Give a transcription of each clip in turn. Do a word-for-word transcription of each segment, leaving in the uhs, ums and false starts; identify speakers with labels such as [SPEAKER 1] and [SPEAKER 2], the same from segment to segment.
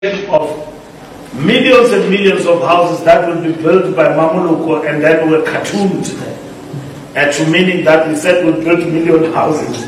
[SPEAKER 1] of millions and millions of houses that will be built by Mamuluko and then were cartooned, and to meaning that we said we'll build a million houses.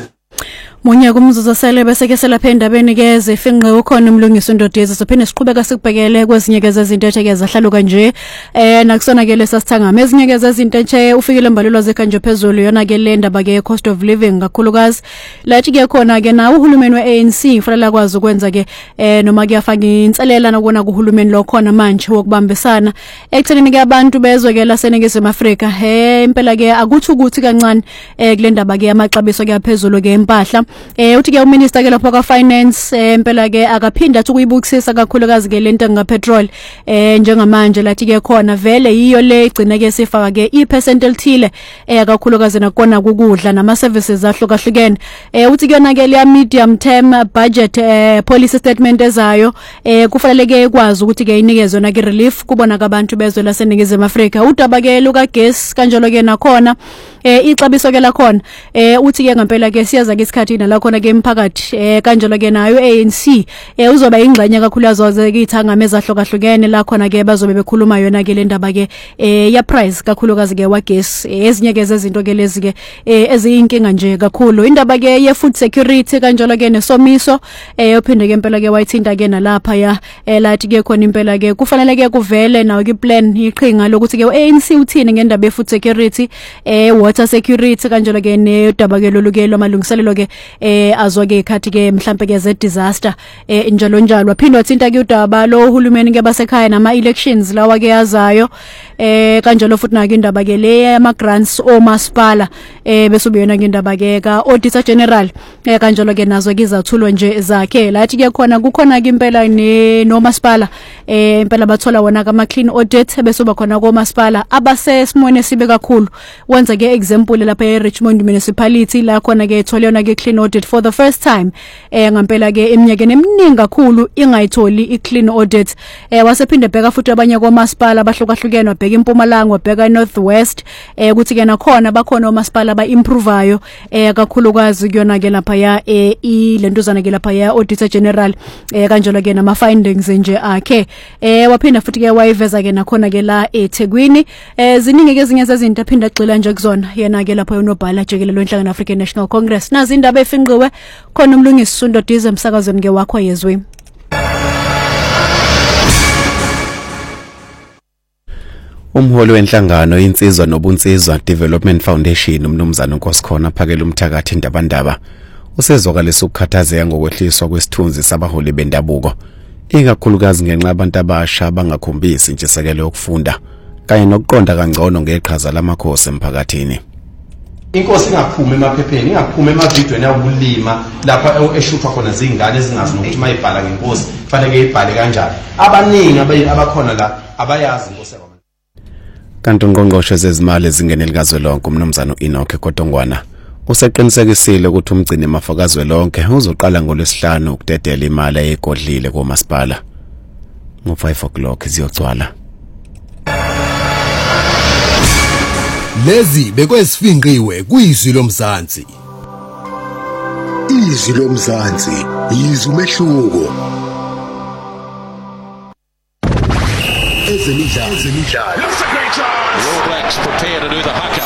[SPEAKER 2] Munya kumzuzu sele bese ke selaphinda benikeze ifinqe ukhona umlungisi uNdodezi sophinde siqhubeka sikubhekele kwezinyekeza ezinto etheke zahlaluka nje eh nakusona ke lesasithangama ezinyekeza ezinto ethe ufikile embalelwa zekanje phezulu yona ke le ndaba ke cost of living kakhulukazi lathi ke khona ke na uhulumeni we-A N C kufanele akwazi ukwenza ke eh noma kuyafaka inselela nokubona kuhulumeni lo khona manje wokubambisana ekuthenini ke abantu bezwe ke laseNingizimu Afrika eh impela ke akuthi ukuthi kancane eh kule ndaba ke amaxabiso ke aphezulu ke impahla. Eh uthi ke uminister ke lapha ka finance eh impela ke akaphinda athi kuyibukisisa kakhulukazi ke lento nga petrol eh njengamanje lathi ke khona vele yiyo le igcina ke sifaka ke i percent elithile eh kakhulukazi nakona ukudla nama services ahlukahlukene eh uthi ke na ke le medium term budget eh policy statement ezayo eh kufanele ke ikwazi ukuthi ke inikezwe na ke relief kubona abantu bezwe laseNingizimu Afrika udaba ke luka gas kanjalo ke nakhona eh ixabiso ke lakhona eh uthi ke ngempela ke siyaza ke isikhathi la khona ke emphakathi eh kanjalo ke nayo A N C eh uzoba ingxenye kakhulu yazo ke ithangame ezahlukahlukene la khona ke bazobe bekhuluma yona ke le ndaba ke eh ya price kakhulukazi ke wa gas ezinye ke zezinto ke lezi ke eziyinkinga nje kakhulu indaba ke ye food security kanjalo ke nesomiso eh uphinde ke impela ke wayithinta ke nalapha ya lathi ke khona impela ke kufanele ke kuvele nawo ke plan iqhinga lokuthi ke A N C uthini ngendaba ye food security eh water security kanjalo ke nedaba ke lolukelo amalungiselelo ke eh azoke ikhathi ke mhlambe ke ze disaster eh njalo njalo waphindwa wathinta ke udaba lo uhulumeni ke basekhaya nama elections lawa ke yazayo eh kanjalo futhi na ke indaba ke le ama grants o masipala eh bese ubuyena ke indaba ke ka auditor general eh kanjalo ke nazo ke izathulwa nje zakhe lathi ke khona kukhona ke impela ne no masipala eh impela bathola wona ka clean audit bese uba khona ko masipala abase simone sibe kakhulu wenza ke example lapha e Richmond municipality la khona ke ethole yona ke clean audit for the first time eh ngempela ke eminyakeni eminingi kakhulu ingayitholi i clean audit eh wasephinde bheka futhi abanye kwamasipala abahlukahlukene wabheka impumalanga wabheka north west eh ukuthi ke nakhona bakhona omasipala ba improveayo eh kakhulukazi kuyona ke lapha ya eh ilentuzana ke lapha ya auditor general eh kanjalo ke nama findings nje akhe eh waphinda futhi ke wayiveza ke nakhona ke la eThekwini eh ziningi ke ezinye zezinto aphinda agxila nje kuzona yena ke lapha unobhala jikelelo enhlangano African National Congress nazi indaba efinqiwe khona umlungisi uNdodezi emsakazweni ke wakho yezwe.
[SPEAKER 3] Umholi wenhlangano insizwa nobunsizwa Development Foundation umnumzana uNkosikhona phakela umthakathi indabandaba usezwakalisa ukukhathazeka ngokwehliswa kwesithunzi sabaholi bendabuko ikakhulukazi ngenxa abantu abasha bangakhombisi intshisekelo yokufunda kanye nokuqonda kangcono ngeqhaza lamakhosi emphakathini.
[SPEAKER 4] Inkosi ingaphuma emaphepheni ingaphuma emavidweni yokulima lapha eshuthwa khona zingane ezingazi nokuthi mayibhala ngenkosi fanele ibhale kanjani abaningi abakhona la abayazi inkosi yabo.
[SPEAKER 3] Kanti ungqongqoshe zezimali ezingene likazwelonke umnumzana uEnoch Kodongwana useqinisekisile ukuthi umgcini mafakazwe lonke uzoqala ngolwesihlanu ukudedela imali eyigodlile komasipala ngo five o'clock ziyocwala.
[SPEAKER 5] Lezi bekwesifinqiwe kuyizwi lomzansi.
[SPEAKER 6] Izwi lomzansi yizwi umehluko. Ezemidlalo ezemidlalo.
[SPEAKER 7] All Blacks prepare to do the haka.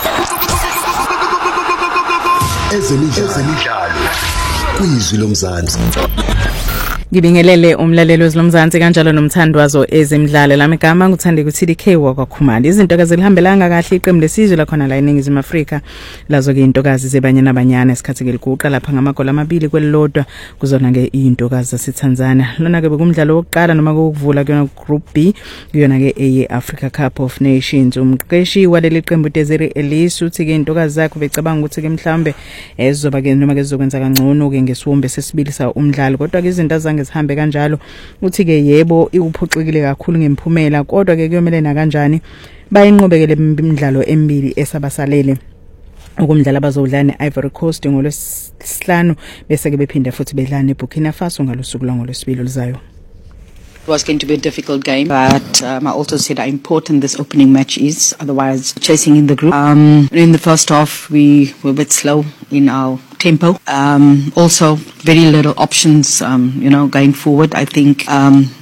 [SPEAKER 6] Ezemidlalo kuyizwi lomzansi.
[SPEAKER 8] Ngibingelele umlalelo wezilomzansi kanjalo nomthandwazo ezemidlalo lamagama nguthande ku T D K wakwakhumali izinto kazilihambelanga kahle iqembu lesizwe lakhona la eNingizimu Afrika lazo ke intokazi zebanye nabanyana esikhathi ke likuqa lapha ngamagola amabili kwelilodwa kuzona ke intokazi zaseTanzania lona ke bekumdlalo wokuqala noma ukuvula kuyona group B kuyona ke eye Africa Cup of Nations umqeqeshi waleli qembu Desiree Ellis uthi ke intokazi zakhe becabanga ukuthi ke mhlambe ezoba ke noma ke zizokwenza kangcono ke ngesibumbe sesibili sa umdlalo kodwa ke izinto ngezihambe kanjalo uthi ke yebo ikuphuxikile kakhulu ngemphumela kodwa ke kuyomela na kanjani bayinqobekele imidlalo emibili esabasalele ukumdlala bazodlana eIvory Coast ngolwesihlanu bese ke bephinda futhi bedlana eBurkina Faso ngalosuku lwangolwesibili lizayo.
[SPEAKER 9] It was going to be a difficult game, but um, I also said how important this opening match is, otherwise chasing in the group. Um, in the first half, we were a bit slow in our tempo. Um, also, very little options, um, you know, going forward. I think um,